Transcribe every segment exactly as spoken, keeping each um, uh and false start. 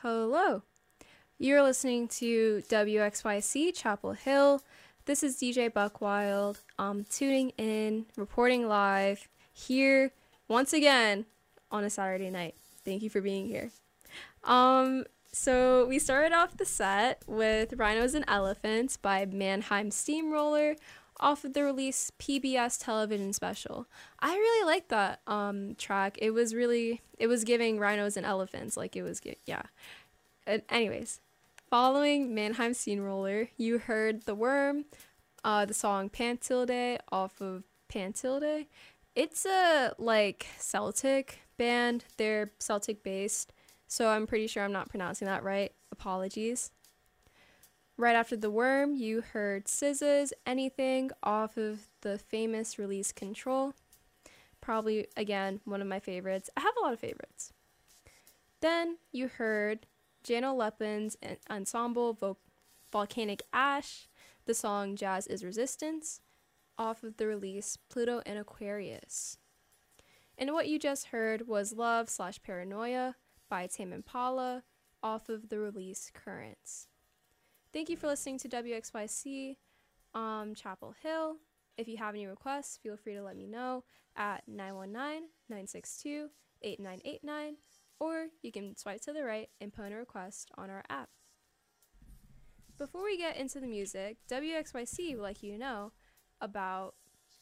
Hello. You're listening to W X Y C Chapel Hill. This is D J Buckwild. Um, tuning in, reporting live here once again on a Saturday night. Thank you for being here. Um, so we started off the set with Rhinos and Elephants by Mannheim Steamroller off of the release P B S television special. I really liked that um track. It was really it was giving Rhinos and Elephants, like it was gi- yeah. And anyways, following Mannheim Steamroller, you heard The Worm, uh the song Pantilde off of Pantilde. It's a like Celtic band. They're Celtic based, so I'm pretty sure I'm not pronouncing that right. Apologies. Right after The Worm, you heard S Z A's Anything off of the famous release Control. Probably, again, one of my favorites. I have a lot of favorites. Then you heard Jano Leplin's ensemble Vo- Volcanic Ash, the song Jazz is Resistance, off of the release Pluto and Aquarius. And what you just heard was Love slash Paranoia by Tame Impala, off of the release Currents. Thank you for listening to W X Y C um, Chapel Hill. If you have any requests, feel free to let me know at nine one nine, nine six two, eight nine eight nine, or you can swipe to the right and put in a request on our app. Before we get into the music, W X Y C would like you to know about...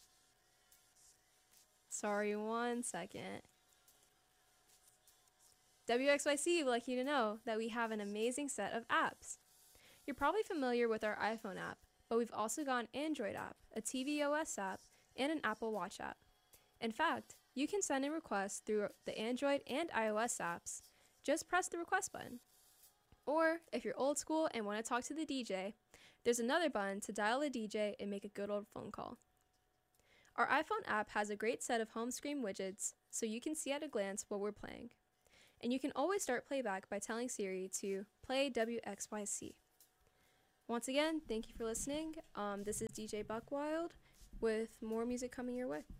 Sorry, one second. W X Y C would like you to know that we have an amazing set of apps. You're probably familiar with our iPhone app, but we've also got an Android app, a tvOS app, and an Apple Watch app. In fact, you can send in requests through the Android and iOS apps. Just press the request button. Or, if you're old school and want to talk to the D J, there's another button to dial the D J and make a good old phone call. Our iPhone app has a great set of home screen widgets, so you can see at a glance what we're playing. And you can always start playback by telling Siri to play W X Y C. Once again, thank you for listening. Um, this is D J Buckwild with more music coming your way.